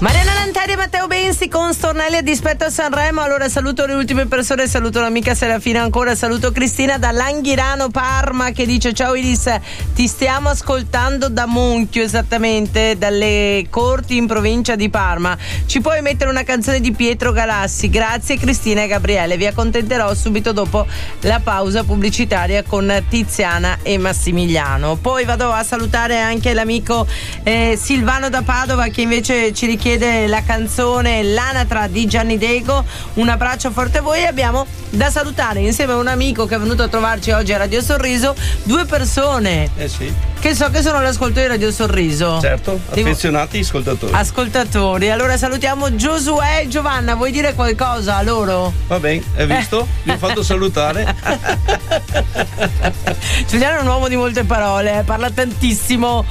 Mariana Lanteri e Matteo Bensi con Stornelli a dispetto a Sanremo. Allora saluto le ultime persone, saluto l'amica Serafina ancora, saluto Cristina da Langhirano Parma che dice: ciao Iris, ti stiamo ascoltando da Monchio, esattamente dalle Corti in provincia di Parma. Ci puoi mettere una canzone di Pietro Galassi? Grazie Cristina e Gabriele, vi accontenterò subito dopo la pausa pubblicitaria con Tiziana e Massimiliano. Poi vado a salutare anche l'amico Silvano da Padova che invece ci richiede la canzone L'anatra di Gianni Dego. Un abbraccio forte a voi. Abbiamo da salutare insieme a un amico che è venuto a trovarci oggi a Radio Sorriso due persone che so che sono all'ascolto di Radio Sorriso. Certo, affezionati ascoltatori. Allora salutiamo Giosuè e Giovanna. Vuoi dire qualcosa a loro? Va bene, hai visto? Vi ho fatto salutare. Giuliano è un uomo di molte parole, parla tantissimo.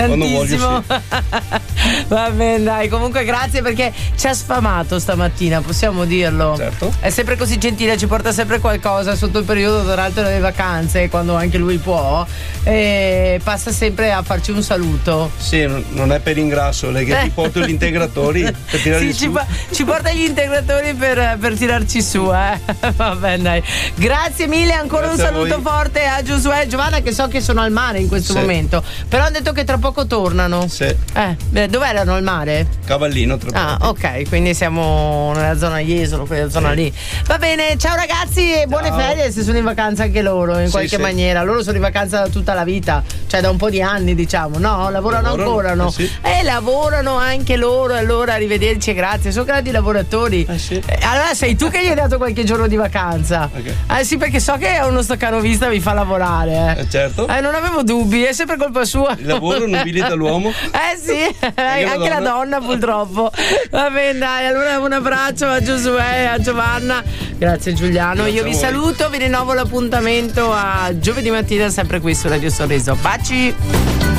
Va bene, dai, comunque grazie perché ci ha sfamato stamattina, possiamo dirlo. Certo. È sempre così gentile, ci porta sempre qualcosa sotto il periodo durante le vacanze, quando anche lui può, e passa sempre a farci un saluto. Sì, non è per ingrasso, lei che ti porta gli integratori per tirarci su. Ci porta gli integratori per tirarci su, Va bene, dai. Grazie mille, ancora grazie, un saluto forte a Giosuè e Giovanna che so che sono al mare in questo momento, però hanno detto che tra poco tornano. Sì. Dove erano al mare? Cavallino, tra poco. Ok, quindi siamo nella zona Jesolo, quella zona lì. Va bene, ciao ragazzi e buone ferie se sono in vacanza anche loro in qualche maniera. Loro sono in vacanza da tutta la vita, cioè da un po' di anni, diciamo. No, lavorano ancora, no? Lavorano anche loro, allora arrivederci e grazie, sono grandi lavoratori. Allora sei tu che gli hai dato qualche giorno di vacanza. Sì, perché so che uno staccanovista vi fa lavorare. Certo. Non avevo dubbi, è sempre colpa sua. Il lavoro nobilita l'uomo. Sì, anche la donna purtroppo. Va bene, dai, allora un abbraccio a Giosuè e a Giovanna. Grazie Giuliano. Grazie. Io vi saluto, vi rinnovo l'appuntamento a giovedì mattina sempre qui su Radio Sorriso. Baci.